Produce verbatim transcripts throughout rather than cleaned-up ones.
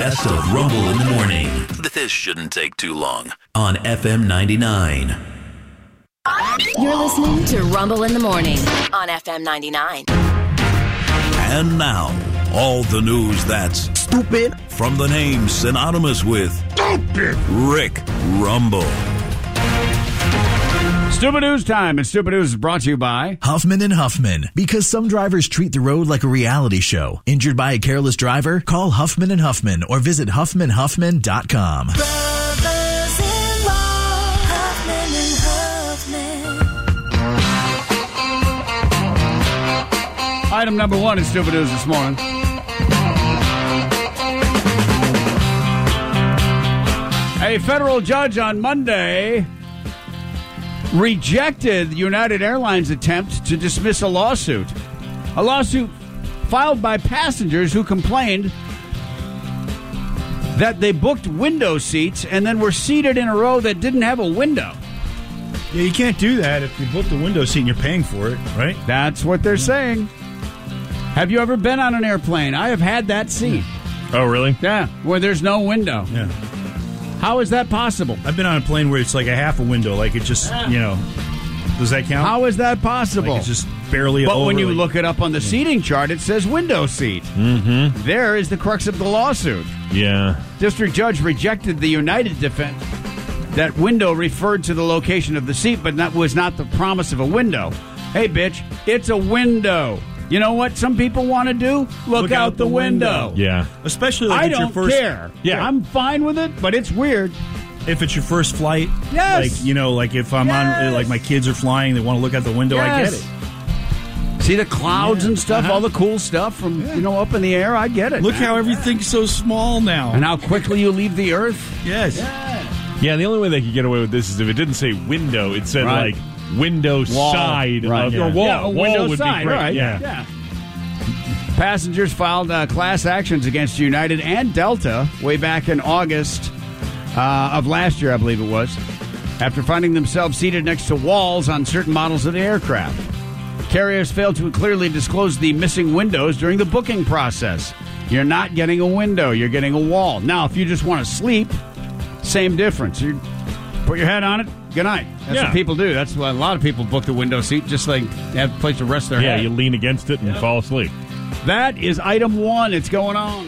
Best of Rumble in the Morning. This shouldn't take too long. On F M ninety-nine. You're listening to Rumble in the Morning on F M ninety-nine. And now, all the news that's stupid from the name synonymous with stupid. Rick Rumble. Stupid News time, and Stupid News is brought to you by Huffman and Huffman. Because some drivers treat the road like a reality show. Injured by a careless driver? Call Huffman and Huffman or visit huffman huffman dot com. Item number one in Stupid News this morning. A federal judge on Monday rejected United Airlines' attempt to dismiss a lawsuit. A lawsuit filed by passengers who complained that they booked window seats and then were seated in a row that didn't have a window. Yeah, you can't do that if you booked a window seat and you're paying for it, right? That's what they're saying. Have you ever been on an airplane? I have had that seat. Oh, really? Yeah, where there's no window. Yeah. How is that possible? I've been on a plane where it's like a half a window, like it just, you know, does that count? How is that possible? Like it's just barely But over, when you like, look it up on the seating chart, it says window seat. Mm-hmm. There is the crux of the lawsuit. Yeah. District judge rejected the United defense that window referred to the location of the seat, but that was not the promise of a window. Hey, bitch, it's a window. You know what some people want to do? Look, Look out, out the the window. window. Yeah. especially like I it's don't your first, care. Yeah. I'm fine with it, but it's weird. if it's your first flight. Yes. Like, you know, like if I'm Yes. on, like my kids are flying, they want to look out the window, I get Yes. it. See the clouds Yeah. and stuff, Uh-huh. all the cool stuff from, you know, up in the air. I get it. Look how everything's so small now. And how quickly you leave the earth. Yes. Yeah, the only way they could get away with this is if it didn't say window, it said Right. like window Wall. side Right, of yeah. your wall. Yeah, a wall window would side, be great. right, Yeah. yeah. Passengers filed uh, class actions against United and Delta way back in August uh, of last year, I believe it was, after finding themselves seated next to walls on certain models of the aircraft. Carriers failed to clearly disclose the missing windows during the booking process. You're not getting a window, you're getting a wall. Now, if you just want to sleep, same difference. You put your head on it, good night. That's Yeah. what people do. That's why a lot of people book the window seat, just like they have a place to rest their Yeah, head. you lean against it and fall asleep. That is item one. It's going on.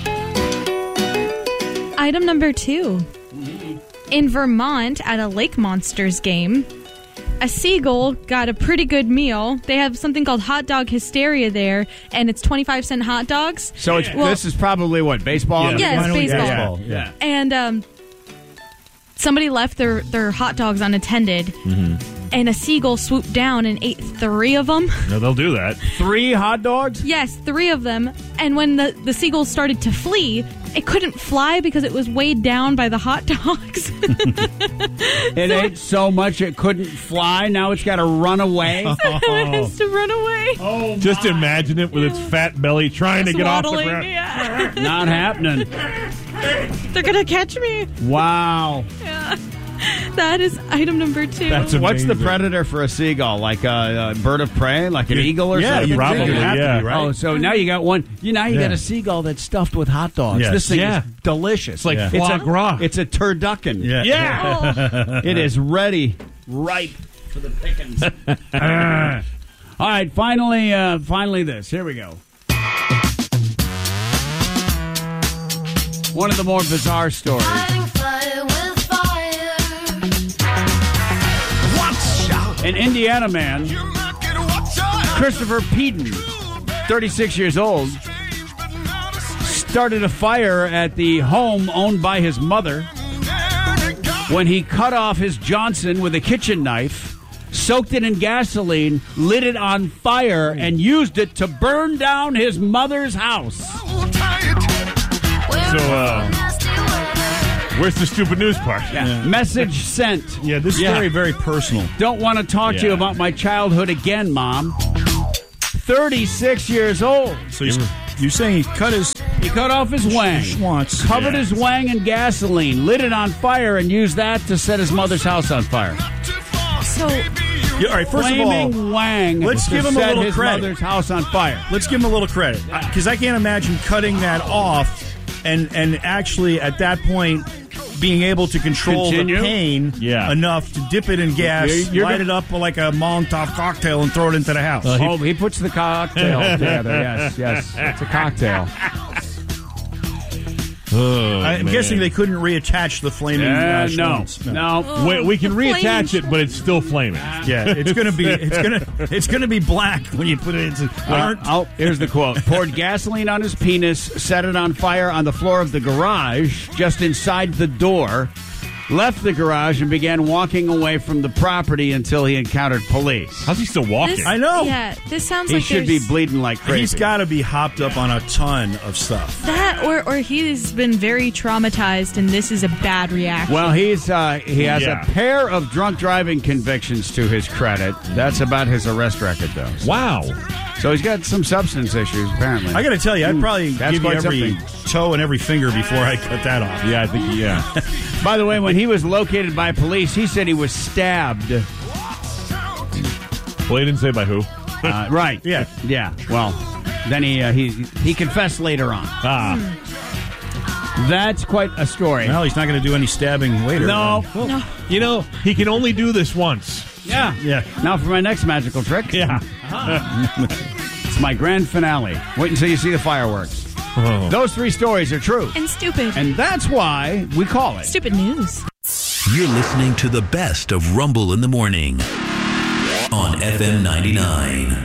Item number two. In Vermont, at a Lake Monsters game, a seagull got a pretty good meal. They have something called hot dog hysteria there, and it's twenty-five cent hot dogs. So it's, Well- this is probably what, baseball? Yeah. Yes, Finally, baseball. baseball. Yeah. yeah. And um, somebody left their, their hot dogs unattended, and a seagull swooped down and ate three of them. No, they'll do that. Three hot dogs? Yes, three of them. And when the, the seagull started to flee, it couldn't fly because it was weighed down by the hot dogs. It ate so much it couldn't fly. Now it's got to run away. It has to run away. Oh, Just imagine it with its fat belly trying to It's get off the waddling, ground. yeah. not happening. They're going to catch me. Wow. That is item number two. That's What's the amazing. predator for a seagull? Like a, a bird of prey? Like an eagle or Yeah, something? you Probably, probably have yeah. to be, right? Oh, so now you got one. You now you Yeah. got a seagull that's stuffed with hot dogs. Yes. This thing Yeah. is delicious. It's like foie gras. It's a turducken. Yeah. Yeah. It is ready, ripe for the pickings. Ah. All right, finally, uh, finally, this. Here we go. One of the more bizarre stories. An Indiana man, Christopher Peden, thirty-six years old, started a fire at the home owned by his mother when he cut off his Johnson with a kitchen knife, soaked it in gasoline, lit it on fire, and used it to burn down his mother's house. So, uh, where's the stupid news part? Yeah. Message sent. Yeah, this is Yeah. very, very personal. Don't want to talk to you Yeah. about my childhood again, Mom. thirty-six years old. So he's, you're saying he cut his He cut off his wang, schwantz. covered Yeah. his wang in gasoline, lit it on fire, and used that to set his mother's house on fire. So, Yeah, all right, first of all, Flaming wang let's to give him a set little his credit. mother's house on fire. let's give him a little credit. Because I can't imagine cutting that off and and actually at that point being able to control Continue? the pain Yeah. enough to dip it in gas, You're- you're light gonna- it up like a Molotov cocktail, and throw it into the house. Uh, he- Oh, he puts the cocktail together. Yes, yes. It's a cocktail. Oh, I'm man. guessing they couldn't reattach the flaming. Uh, uh, no, stones. no. We, we can reattach Flame. it, but it's still flaming. Yeah, it's gonna be it's gonna it's gonna be black when you put it into. Uh, oh, here's the quote. Poured gasoline on his penis, set it on fire on the floor of the garage just inside the door, left the garage and began walking away from the property until he encountered police. How's he still walking? This- I know. Yeah, this sounds He like should be there's bleeding like crazy. He's got to be hopped up on a ton of stuff. that, or or he's been very traumatized, and this is a bad reaction. Well, he's uh, he has Yeah. a pair of drunk driving convictions to his credit. That's about his arrest record, though. Wow. So he's got some substance issues, apparently. I got to tell you, I'd probably That's give you quite every something. toe and every finger before I cut that off. Yeah, I think, yeah. By the way, when he was located by police, he said he was stabbed. Well, he didn't say by who. Uh, right. Yeah. Yeah. Well, then he uh, he he confessed later on. Ah. That's quite a story. Well, he's not going to do any stabbing later. No. then. no. You know, he can only do this once. Yeah. Yeah. Now for my next magical trick. Yeah. It's my grand finale. Wait until you see the fireworks. Oh. Those three stories are true. And stupid. And that's why we call it. Stupid news. You're listening to the best of Rumble in the Morning on F M ninety-nine.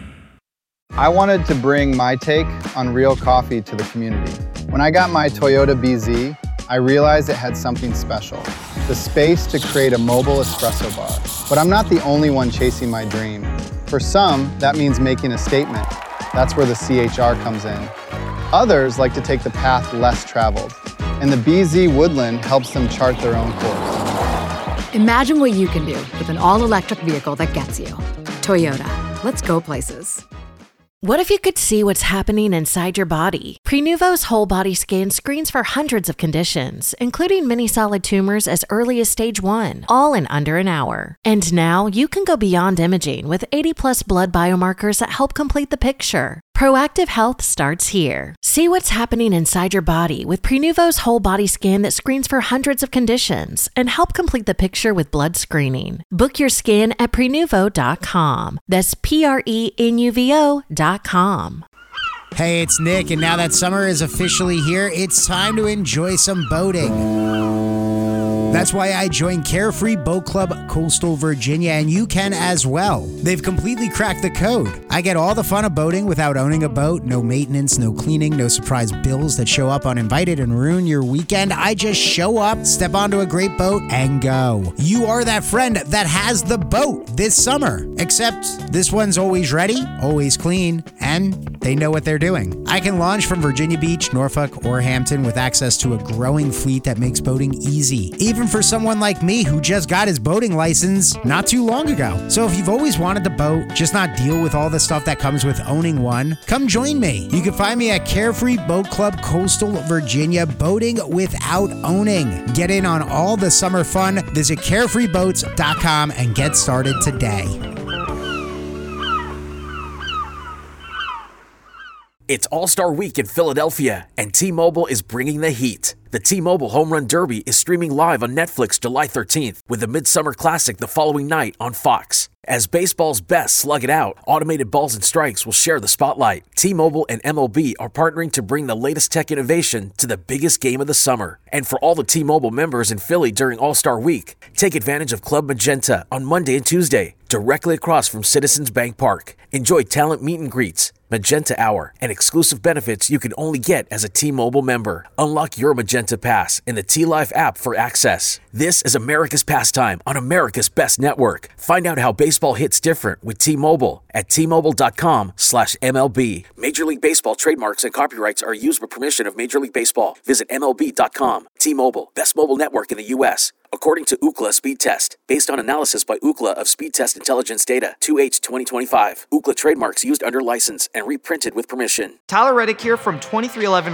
I wanted to bring my take on real coffee to the community. When I got my Toyota B Z, I realized it had something special, the space to create a mobile espresso bar. But I'm not the only one chasing my dream. For some, that means making a statement. That's where the C H R comes in. Others like to take the path less traveled, and the B Z Woodland helps them chart their own course. Imagine what you can do with an all-electric vehicle that gets you. Toyota. Let's go places. What if you could see what's happening inside your body? Prenuvo's whole body scan screens for hundreds of conditions, including many solid tumors as early as stage one, all in under an hour. And now you can go beyond imaging with eighty plus blood biomarkers that help complete the picture. Proactive health starts here. See what's happening inside your body with Prenuvo's whole body scan that screens for hundreds of conditions and help complete the picture with blood screening. Book your scan at prenuvo dot com. That's P R E N U V O dot com. Hey, it's Nick, and now that summer is officially here, it's time to enjoy some boating. That's why I joined Carefree Boat Club Coastal Virginia, and you can as well. They've completely cracked the code. I get all the fun of boating without owning a boat. No maintenance, no cleaning, no surprise bills that show up uninvited and ruin your weekend. I just show up, step onto a great boat, and go. You are that friend that has the boat this summer. Except this one's always ready, always clean, and they know what they're doing. I can launch from Virginia Beach, Norfolk, or Hampton with access to a growing fleet that makes boating easy. Even for someone like me who just got his boating license not too long ago. So if you've always wanted to boat, just not deal with all the stuff that comes with owning one, come join me. You can find me at Carefree Boat Club Coastal Virginia, boating without owning. Get in on all the summer fun. Visit carefree boats dot com and get started today. It's All-Star Week in Philadelphia, and T-Mobile is bringing the heat. The T-Mobile Home Run Derby is streaming live on Netflix July thirteenth, with the Midsummer Classic the following night on Fox. As baseball's best slug it out, automated balls and strikes will share the spotlight. T-Mobile and M L B are partnering to bring the latest tech innovation to the biggest game of the summer. And for all the T-Mobile members in Philly during All-Star Week, take advantage of Club Magenta on Monday and Tuesday, directly across from Citizens Bank Park. Enjoy talent meet and greets, Magenta Hour, and exclusive benefits you can only get as a T-Mobile member. Unlock your Magenta Pass in the T-Life app for access. This is America's pastime on America's best network. Find out how baseball hits different with T-Mobile at T Mobile dot com slash M L B. Major League Baseball trademarks and copyrights are used with permission of Major League Baseball. Visit M L B dot com. T-Mobile, best mobile network in the U S according to Ookla Speed Test, based on analysis by Ookla of Speed Test Intelligence data, two H twenty twenty-five. Ookla trademarks used under license and reprinted with permission. Tyler Reddick here from twenty-three eleven